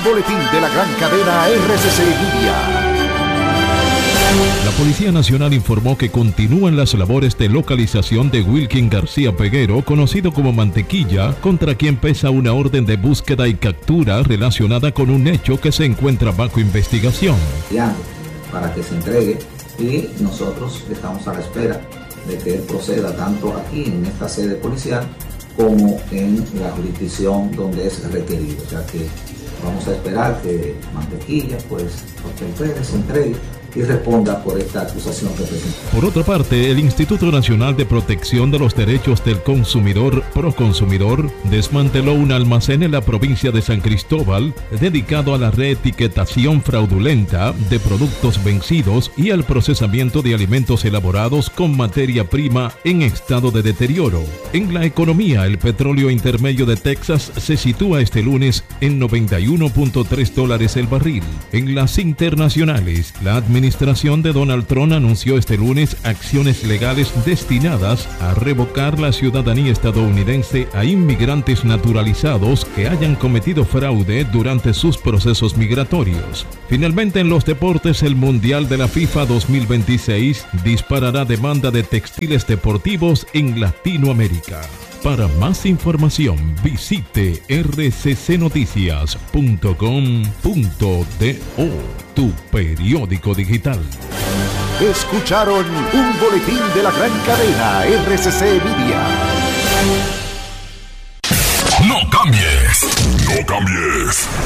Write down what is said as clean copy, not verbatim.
boletín de la gran cadena RCC Media. La Policía Nacional informó que continúan las labores de localización de Wilkin García Peguero, conocido como Mantequilla, contra quien pesa una orden de búsqueda y captura relacionada con un hecho que se encuentra bajo investigación. Para que se entregue, y nosotros estamos a la espera de que él proceda tanto aquí en esta sede policial como en la jurisdicción donde es requerido. O sea que vamos a esperar que Mantequilla, Jorge Pérez, se entregue y responda por esta acusación que presentó. Por otra parte, el Instituto Nacional de Protección de los Derechos del Consumidor, Proconsumidor, desmanteló un almacén en la provincia de San Cristóbal dedicado a la reetiquetación fraudulenta de productos vencidos y al procesamiento de alimentos elaborados con materia prima en estado de deterioro. En la economía, el petróleo intermedio de Texas se sitúa este lunes en $91.3 el barril. En las internacionales, la administración de Donald Trump anunció este lunes acciones legales destinadas a revocar la ciudadanía estadounidense a inmigrantes naturalizados que hayan cometido fraude durante sus procesos migratorios. Finalmente, en los deportes, el Mundial de la FIFA 2026 disparará demanda de textiles deportivos en Latinoamérica. Para más información, visite rccnoticias.com.do, tu periódico digital. Escucharon un boletín de la gran cadena RCC Media. No cambies.